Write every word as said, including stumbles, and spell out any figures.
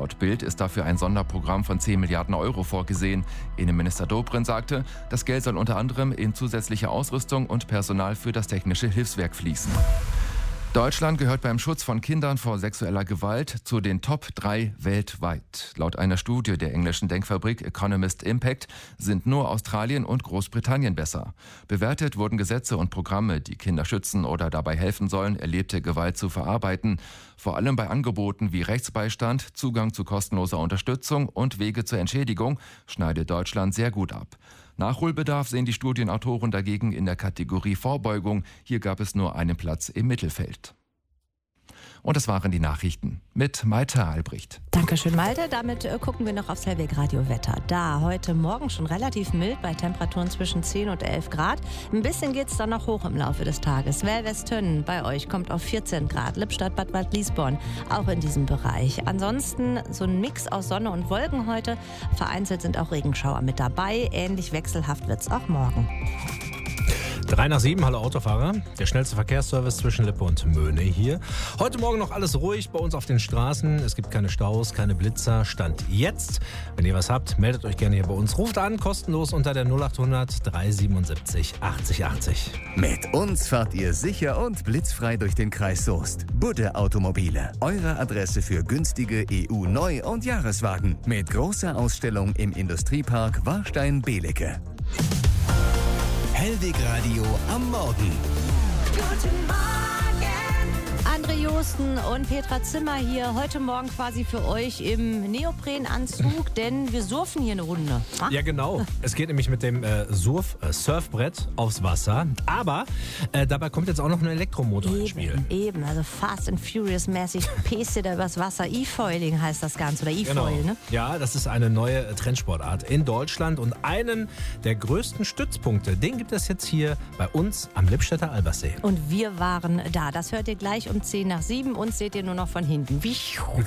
Laut Bild ist dafür ein Sonderprogramm von zehn Milliarden Euro vorgesehen. Innenminister Dobrindt sagte, das Geld soll unter anderem in zusätzliche Ausrüstung und Personal für das technische Hilfswerk fließen. Deutschland gehört beim Schutz von Kindern vor sexueller Gewalt zu den Top drei weltweit. Laut einer Studie der englischen Denkfabrik Economist Impact sind nur Australien und Großbritannien besser. Bewertet wurden Gesetze und Programme, die Kinder schützen oder dabei helfen sollen, erlebte Gewalt zu verarbeiten. Vor allem bei Angeboten wie Rechtsbeistand, Zugang zu kostenloser Unterstützung und Wege zur Entschädigung schneidet Deutschland sehr gut ab. Nachholbedarf sehen die Studienautoren dagegen in der Kategorie Vorbeugung. Hier gab es nur einen Platz im Mittelfeld. Und das waren die Nachrichten mit Maite Albrecht. Dankeschön, Malte. Damit äh, gucken wir noch aufs Hellweg Radio Wetter. Da heute Morgen schon relativ mild bei Temperaturen zwischen zehn und elf Grad. Ein bisschen geht es dann noch hoch im Laufe des Tages. Wellwestönnen bei euch kommt auf vierzehn Grad. Lippstadt, Bad Waldliesborn auch in diesem Bereich. Ansonsten so ein Mix aus Sonne und Wolken heute. Vereinzelt sind auch Regenschauer mit dabei. Ähnlich wechselhaft wird es auch morgen. Drei nach sieben, hallo Autofahrer. Der schnellste Verkehrsservice zwischen Lippe und Möhne hier. Heute Morgen noch alles ruhig bei uns auf den Straßen. Es gibt keine Staus, keine Blitzer. Stand jetzt. Wenn ihr was habt, meldet euch gerne hier bei uns. Ruft an, kostenlos unter der null acht hundert dreihundertsiebenundsiebzig achtzig achtzig. Mit uns fahrt ihr sicher und blitzfrei durch den Kreis Soest. Budde Automobile. Eure Adresse für günstige E U-Neu- und Jahreswagen. Mit großer Ausstellung im Industriepark Warstein-Belecke. Hellweg Radio am Morgen. Guten Morgen. André Josten und Petra Zimmer hier heute Morgen quasi für euch im Neoprenanzug, denn wir surfen hier eine Runde. Ah? Ja, genau. Es geht nämlich mit dem äh, Surf, äh, Surfbrett aufs Wasser. Aber äh, dabei kommt jetzt auch noch ein Elektromotor eben, ins Spiel. Eben, also Fast and Furious mäßig pest ihr da übers Wasser. E-Foiling heißt das Ganze, oder E-Foil, Genau. ne? Ja, das ist eine neue Trendsportart in Deutschland und einen der größten Stützpunkte, den gibt es jetzt hier bei uns am Lippstädter Albersee. Und wir waren da. Das hört ihr gleich um zehn nach sieben. Uns seht ihr nur noch von hinten. Wie